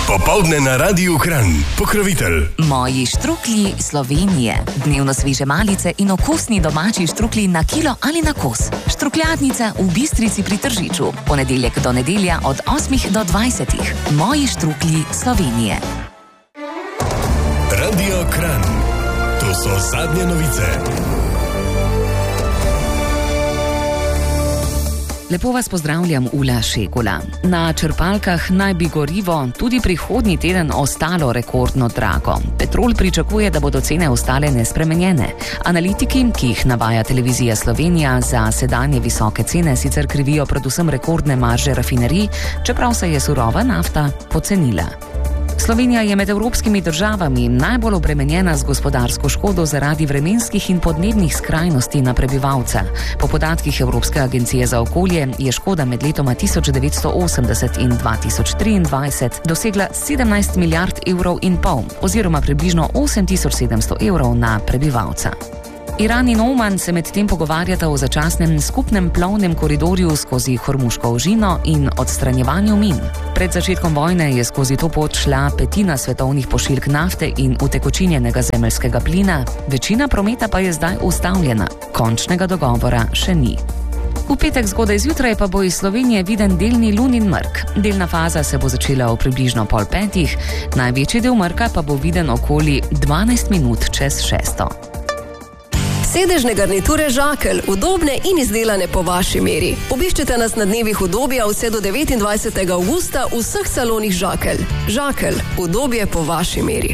Popoldne na Radiu Kranj. Pokrovitelj. Moji štruklji Slovenije. Dnevno sveže malice in okusni domači štruklji na kilo ali na kos. Štrukljatnica v Bistrici pri Tržiču. Ponedeljek do nedelja od 8 do 20. Moji štruklji Slovenije. Radio Kranj. To so zadnje novice. Lepo vas pozdravljam, Ula Šekula. Na črpalkah naj bi gorivo tudi prihodnji teden ostalo rekordno drago. Petrol pričakuje, da bodo cene ostale nespremenjene. Analitiki, ki jih navaja Televizija Slovenija, za sedanje visoke cene sicer krivijo predvsem rekordne marže rafinerij, čeprav se je surova nafta pocenila. Slovenija je med evropskimi državami najbolj obremenjena z gospodarsko škodo zaradi vremenskih in podnebnih skrajnosti na prebivalca. Po podatkih Evropske agencije za okolje je škoda med letoma 1980 in 2023 dosegla 17 milijard evrov in pol, oziroma približno 8700 evrov na prebivalca. Iran in Oman se medtem pogovarjata o začasnem skupnem plovnem koridorju skozi Hormuško ožino in odstranjevanju min. Pred začetkom vojne je skozi to pot šla petina svetovnih pošiljk nafte in utekočinjenega zemeljskega plina, večina prometa pa je zdaj ustavljena. Končnega dogovora še ni. V petek zgodaj zjutraj pa bo iz Slovenije viden delni lunin mrk. Delna faza se bo začela v približno 4:30, največji del mrka pa bo viden okoli 12 minut čez 6. Sedežne garniture Žakelj, udobne in izdelane po vaši meri. Obiščite nas na dnevih udobja vse do 29. avgusta v vseh salonih Žakelj. Žakelj, udobje po vaši meri.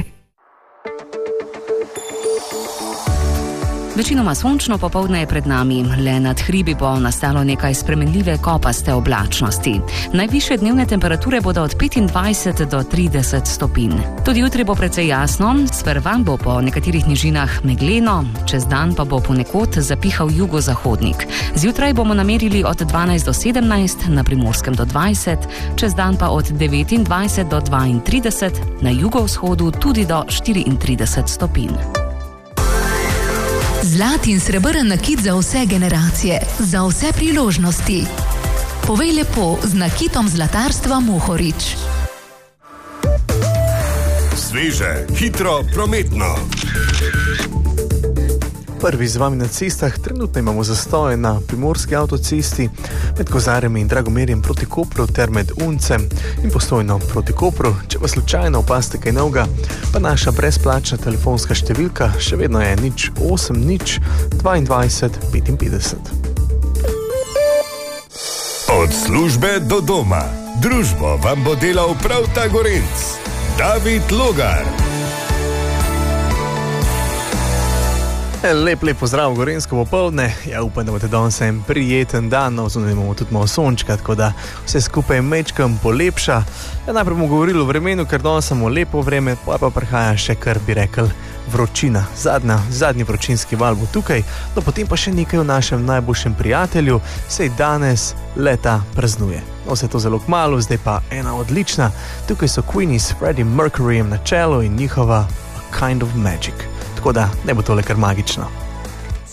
Večinoma sončno popoldne je pred nami, le nad hribi bo nastalo nekaj spremenljive kopaste oblačnosti. Najvišje dnevne temperature bodo od 25 do 30 stopinj. Tudi jutri bo precej jasno, sprva bo po nekaterih nižinah megleno, čez dan pa bo ponekod zapihal jugozahodnik. Zjutraj bomo namerili od 12 do 17, na Primorskem do 20, čez dan pa od 29 do 32, na jugovzhodu tudi do 34 stopinj. Zlat in srebrn nakit za vse generacije, za vse priložnosti. Povej lepo z nakitom zlatarstva Mohorič. Sveže, hitro, prometno. Prvi z vami na cestah, trenutno imamo zastoje na primorski avtocesti med Kozarjem in Dragomerjem proti Kopru ter med Uncem in Postojno proti Kopru. Če pa slučajno opazite kaj novega, pa naša brezplačna telefonska številka še vedno je 080 22 55. Od službe do doma. Družbo vam bo delal prav ta Gorenc. David Logar. Lep pozdrav, gorensko popoldne. Ja, upam, da boste danes en prijeten dan, oziroma imamo tudi malo sončka, tako da vse skupaj mečkam polepša. Ja, najprej bomo govorili o vremenu, ker danes samo lepo vreme, pa prihaja še, kar bi rekel, vročina. Zadnji vročinski val bo tukaj, no potem pa še nekaj o našem najboljšem prijatelju, sej danes leta praznuje. No, vse to zelo kmalu, zdaj pa ena odlična. Tukaj so Queenie s Freddie Mercuryjem na čelu in njihova A Kind of Magic. Tako da ne bo tole kar magično.